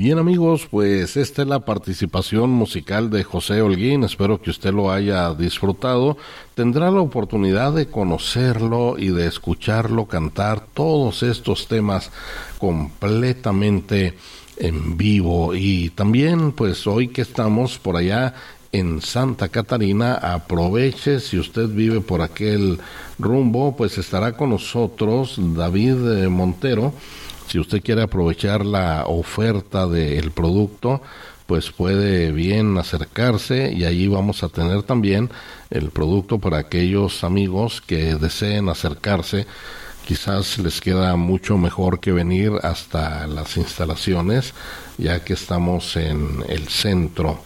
Bien, amigos, pues esta es la participación musical de José Holguín. Espero que usted lo haya disfrutado. Tendrá la oportunidad de conocerlo y de escucharlo cantar todos estos temas completamente en vivo. Y también, pues hoy que estamos por allá en Santa Catarina, aproveche, si usted vive por aquel rumbo, pues estará con nosotros David Montero. Si usted quiere aprovechar la oferta del producto, pues puede bien acercarse y allí vamos a tener también el producto para aquellos amigos que deseen acercarse. Quizás les queda mucho mejor que venir hasta las instalaciones, ya que estamos en el centro,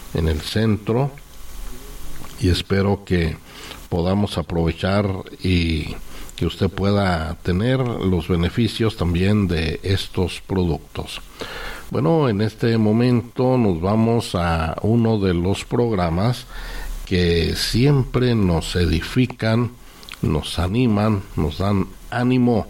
y espero que podamos aprovechar y que usted pueda tener los beneficios también de estos productos. Bueno, en este momento nos vamos a uno de los programas que siempre nos edifican, nos animan, nos dan ánimo,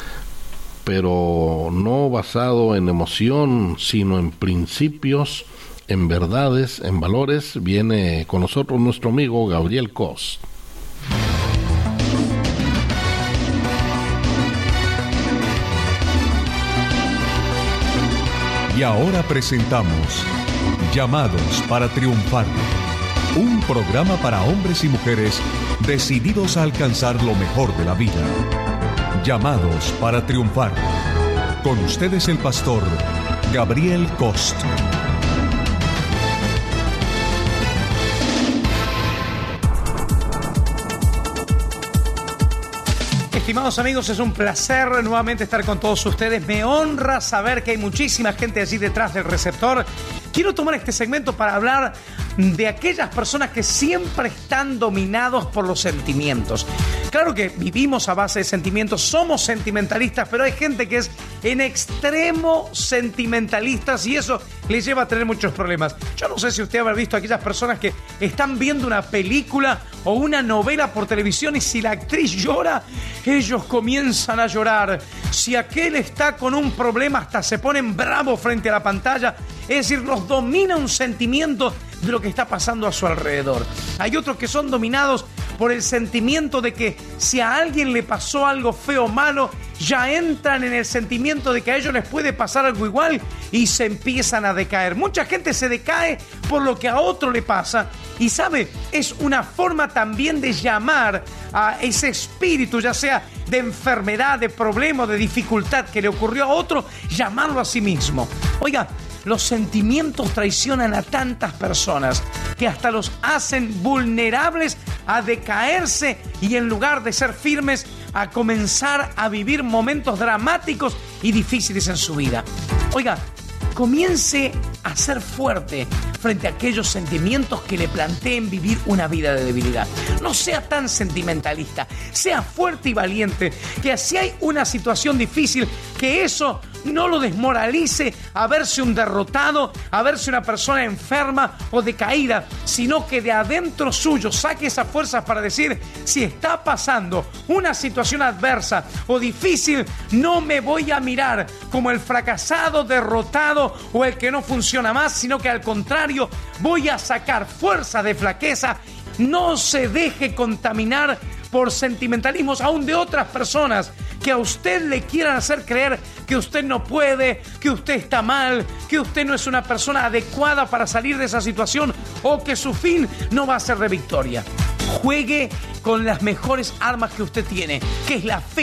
pero no basado en emoción, sino en principios, en verdades, en valores. Viene con nosotros nuestro amigo Gabriel Cos. Y ahora presentamos Llamados para Triunfar, un programa para hombres y mujeres decididos a alcanzar lo mejor de la vida. Llamados para Triunfar. Con ustedes el pastor Gabriel Cost. Estimados amigos, es un placer nuevamente estar con todos ustedes. Me honra saber que hay muchísima gente allí detrás del receptor. Quiero tomar este segmento para hablar de aquellas personas que siempre están dominados por los sentimientos. Claro que vivimos a base de sentimientos, somos sentimentalistas, pero hay gente que es en extremo sentimentalistas y eso les lleva a tener muchos problemas. Yo no sé si usted habrá visto a aquellas personas que están viendo una película o una novela por televisión y si la actriz llora, ellos comienzan a llorar. Si aquel está con un problema, hasta se ponen bravos frente a la pantalla. Es decir, los domina un sentimiento de lo que está pasando a su alrededor. Hay otros que son dominados por el sentimiento de que si a alguien le pasó algo feo o malo, ya entran en el sentimiento de que a ellos les puede pasar algo igual y se empiezan a decaer. Mucha gente se decae por lo que a otro le pasa y sabe, es una forma también de llamar a ese espíritu, ya sea de enfermedad, de problema, de dificultad que le ocurrió a otro, llamarlo a sí mismo. Oiga, los sentimientos traicionan a tantas personas que hasta los hacen vulnerables a decaerse y en lugar de ser firmes, a comenzar a vivir momentos dramáticos y difíciles en su vida. Oiga, comience a ser fuerte frente a aquellos sentimientos que le planteen vivir una vida de debilidad. No sea tan sentimentalista, sea fuerte y valiente, que si hay una situación difícil, que eso no lo desmoralice a verse un derrotado, a verse una persona enferma o decaída, sino que de adentro suyo saque esas fuerzas para decir, si está pasando una situación adversa o difícil, no me voy a mirar como el fracasado, derrotado o el que no funciona más, sino que al contrario, voy a sacar fuerza de flaqueza. No se deje contaminar por sentimentalismos aún de otras personas que a usted le quieran hacer creer que usted no puede, que usted está mal, que usted no es una persona adecuada para salir de esa situación o que su fin no va a ser de victoria. Juegue con las mejores armas que usted tiene, que es la fe.